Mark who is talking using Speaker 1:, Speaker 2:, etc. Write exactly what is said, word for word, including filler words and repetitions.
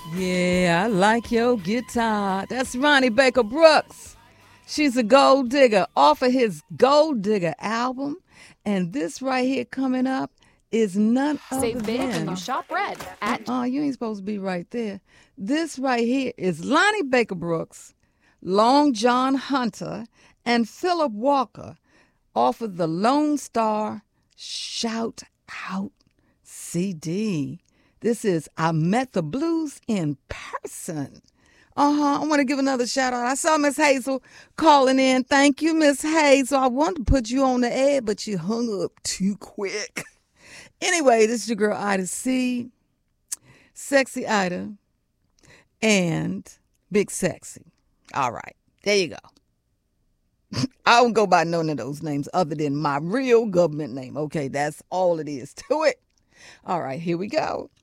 Speaker 1: Yeah, I like your guitar. That's Ronnie Baker Brooks. She's a gold digger off of his Gold Digger album. And this right here coming up is none other
Speaker 2: Save big when you
Speaker 1: than.
Speaker 2: shop red at
Speaker 1: Oh, you ain't supposed to be right there. This right here is Lonnie Baker Brooks, Long John Hunter, and Philip Walker off of the Lone Star Shout Out C D. This is I Met the Blues in Person. Uh-huh. I want to give another shout out. I saw Miss Hazel calling in. Thank you, Miss Hazel. I wanted to put you on the air, but you hung up too quick. Anyway, this is your girl Ida C, Sexy Ida, and Big Sexy. All right. There you go. I don't go by none of those names other than my real government name. Okay, that's all it is to it. All right, here we go.